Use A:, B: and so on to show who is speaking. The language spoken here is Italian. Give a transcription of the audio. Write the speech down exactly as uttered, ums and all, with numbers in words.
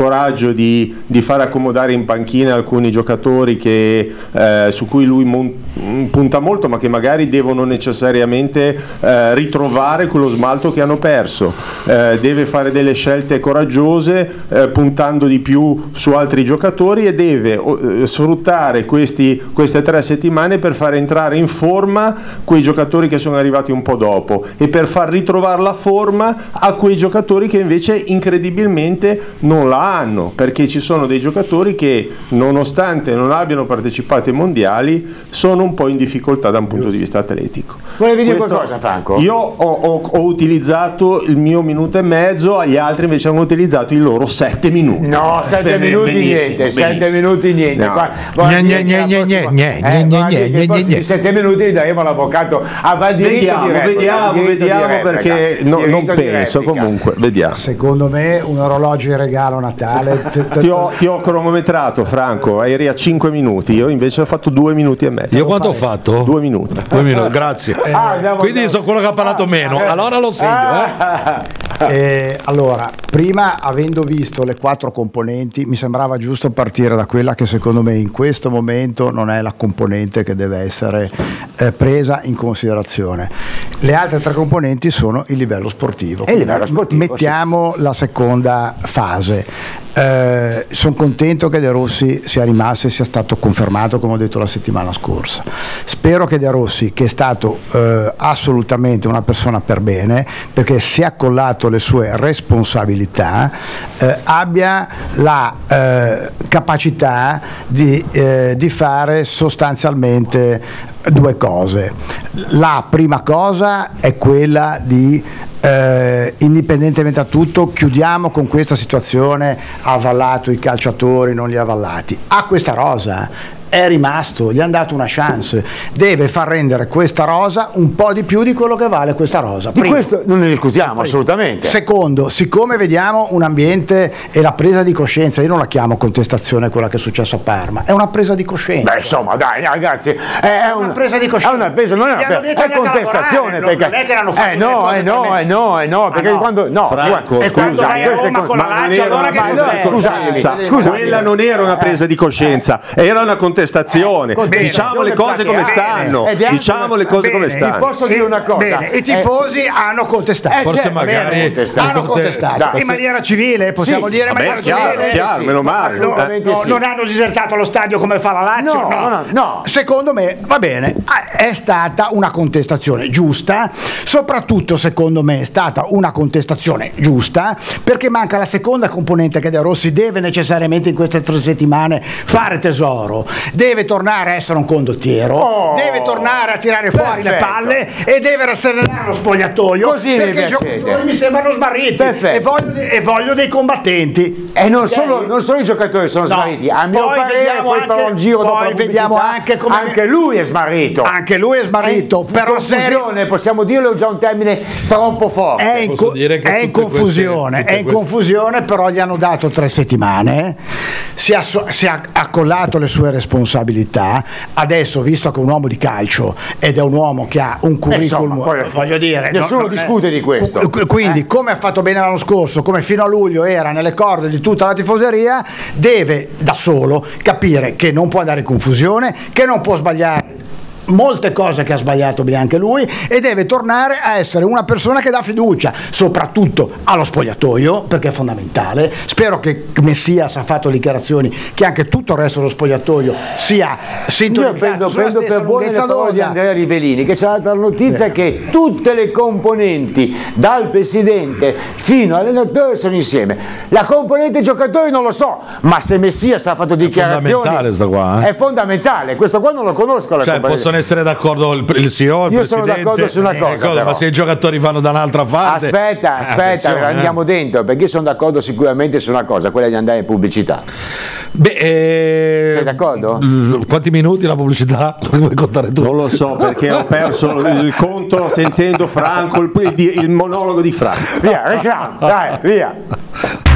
A: coraggio di, di far accomodare in panchina alcuni giocatori che, eh, su cui lui mon- punta molto, ma che magari devono necessariamente eh, ritrovare quello smalto che hanno perso. Eh, deve fare delle scelte coraggiose, eh, puntando di più su altri giocatori, e deve eh, sfruttare questi, queste tre settimane per far entrare in forma quei giocatori che sono arrivati un po' dopo e per far ritrovare la forma a quei giocatori che invece incredibilmente non la hanno, perché ci sono dei giocatori che, nonostante non abbiano partecipato ai mondiali, sono un po' in difficoltà da un punto di vista atletico.
B: Volevi dire qualcosa, Franco?
A: Io ho, ho, ho utilizzato il mio minuto e mezzo, gli altri invece hanno utilizzato i loro sette minuti.
B: No, sette
A: Ben,
B: minuti
A: benissimo,
B: niente, sette minuti niente.
A: No.
B: sette minuti li daremo all'avvocato a Valdiritto.
A: Vediamo,
B: di replica,
A: vediamo,
B: diritto
A: vediamo
B: di replica,
A: perché no, non
B: diritto di
A: penso,
B: replica.
A: comunque, vediamo.
C: Secondo me un orologio in regalo a Natale.
A: Ti ho, ti ho cronometrato, Franco, eri a cinque minuti, io invece ho fatto due minuti e mezzo.
D: Io quanto ho fatto?
A: Due minuti.
D: Due minuti, grazie.
B: Ah, andiamo,
D: Quindi
B: andiamo.
D: sono quello che ha parlato meno, allora lo segno. Eh.
C: Eh, allora, prima, avendo visto le quattro componenti, mi sembrava giusto partire da quella che secondo me in questo momento non è la componente che deve essere eh, presa in considerazione. Le altre tre componenti sono il livello sportivo.
B: E il livello sportivo,
C: Mettiamo la seconda fase. Eh, sono contento che De Rossi sia rimasto e sia stato confermato, come ho detto la settimana scorsa. Spero che De Rossi, che è stato eh, assolutamente una persona per bene, perché si è accollato le sue responsabilità, eh, abbia la eh, capacità di, eh, di fare sostanzialmente due cose. La prima cosa è quella di Eh, indipendentemente da tutto, chiudiamo con questa situazione, ha avallato i calciatori, non li ha avallati, ha questa rosa, è rimasto, gli hanno dato una chance, deve far rendere questa rosa un po' di più di quello che vale questa rosa.
B: Di
C: Primo.
B: questo non ne discutiamo. Primo. Assolutamente.
C: Secondo, siccome vediamo un ambiente e la presa di coscienza, io non la chiamo contestazione quella che è successo a Parma, è una presa di coscienza.
B: Beh, insomma, dai, ragazzi, è una,
C: una presa di coscienza.
B: È una presa, non è una
C: Gli hanno
B: presa,
C: detto
B: è contestazione,
C: lavorare,
B: perché
C: non è che erano fatte
B: eh
C: delle
B: no,
C: cose
B: eh no,
C: tremende.
B: eh no, eh no, perché
C: Ah, no.
B: quando no,
A: Franco,
C: E quando
A: scusa,
C: vai a
B: questo è
C: Roma
B: con-
C: con la
A: ma non
C: Lazio,
A: era
C: allora
A: una
C: che
A: presa di
C: cos'è?
A: coscienza.
B: Scusa,
A: Quella non era una presa di coscienza, era una contestazione.
B: Bene,
A: Diciamo le cose come stanno.
B: Ed è anche
A: Diciamo
B: una-
A: le cose
C: bene,
A: come
C: vi
A: stanno.
B: posso dire una cosa?
C: Bene, i tifosi hanno contestato.
B: Eh,
D: Forse
B: certo,
D: magari
B: hanno contestato.
C: hanno contestato
B: Dai,
C: in maniera civile, possiamo
B: Sì,
C: dire in
A: vabbè,
C: maniera
A: chiaro,
C: civile.
A: chiaro,
B: sì.
A: meno male.
C: No,
B: Assolutamente
C: no,
B: sì.
C: non hanno disertato lo stadio come fa la Lazio,
B: No, no, no, no.
C: Secondo me va bene, è stata una contestazione giusta, soprattutto secondo me è stata una contestazione giusta perché manca la seconda componente che De Rossi deve necessariamente in queste tre settimane fare tesoro, deve tornare a essere un condottiero,
B: Oh,
C: deve tornare a tirare fuori le
B: perfetto.
C: palle e deve rasserenare lo spogliatoio.
B: Così mi
C: perché i
B: piacete.
C: giocatori mi sembrano smarriti
B: Perfetto.
C: e voglio, de- e voglio dei combattenti.
B: E non
C: Ok?
B: solo, non solo i giocatori sono
C: No.
B: smarriti, a mio
C: Poi
B: parere
C: vediamo
B: poi
C: anche-
B: farò un giro dopo
C: poi
B: la
C: vediamo
B: pubblicità,
C: anche come-
B: anche lui è smarrito.
C: Anche lui è smarrito,
B: È
C: però
B: in
C: se
B: confusione, possiamo dirlo, è già un termine troppo forte.
C: è in,
D: Posso
C: co-
D: dire che
C: è in
D: tutte
C: confusione,
D: queste- tutte
C: è in
D: queste-
C: confusione, però gli hanno dato tre settimane, si, ha, si è accollato le sue responsabilità, adesso visto che è un uomo di calcio ed è un uomo che ha un curriculum,
B: insomma, poi-
C: voglio dire,
B: nessuno
C: non- non è-
B: discute di questo.
C: Qu- Quindi,
B: Eh?
C: come ha fatto bene l'anno scorso, come fino a luglio era nelle corde di tutta la tifoseria, deve da solo capire che non può andare in confusione, che non può sbagliare molte cose che ha sbagliato bene anche lui e deve tornare a essere una persona che dà fiducia soprattutto allo spogliatoio, perché è fondamentale. Spero che Messias ha fatto dichiarazioni che anche tutto il resto dello spogliatoio sia
B: Io
C: sintonizzato
B: prendo,
C: sulla
B: prendo
C: stessa
B: per buone le
C: lunghezza
B: parole di
C: d'onda.
B: Andrea Rivellini, che c'è l'altra notizia che tutte le componenti dal presidente fino all'allenatore sono insieme. La componente giocatori non lo so, ma se Messias ha fatto dichiarazioni
D: fondamentale sta qua, eh?
B: è fondamentale. Questo qua non lo conosco, la
D: Cioè,
B: componente.
D: possono essere d'accordo il, il C E O, il
B: Io sono
D: presidente,
B: d'accordo su una
D: eh,
B: cosa, però.
D: ma se i giocatori vanno da un'altra parte,
B: Aspetta,
D: eh,
B: aspetta,
D: attenzione,
B: andiamo
D: eh.
B: dentro, perché io sono d'accordo sicuramente su una cosa, quella di andare in pubblicità.
D: Beh, eh,
B: Sei d'accordo?
D: l- Quanti minuti la pubblicità? Lo vuoi contare tu?
A: Non lo so perché ho perso il conto sentendo Franco, il, il- il monologo di Franco.
B: Via, reclamo, dai, via.